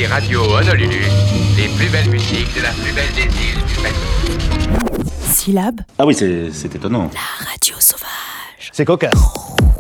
Ici Radio Honolulu, les plus belles musiques de la plus belle des îles du Pacifique. Syllab. Ah oui, c'est étonnant. La radio sauvage. C'est cocasse.